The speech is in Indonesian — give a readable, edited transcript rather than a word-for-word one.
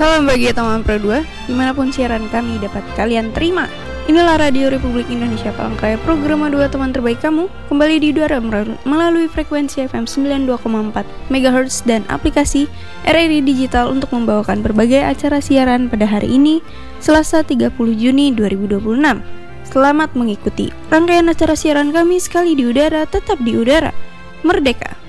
Salam bagi teman Pro 2, dimanapun siaran kami dapat kalian terima. Inilah Radio Republik Indonesia Palangkaraya, program 2 teman terbaik kamu, kembali di udara melalui frekuensi FM 92,4 MHz dan aplikasi RRI Digital untuk membawakan berbagai acara siaran pada hari ini, Selasa 30 Juni 2026. Selamat mengikuti rangkaian acara siaran kami sekali di udara, tetap di udara, merdeka.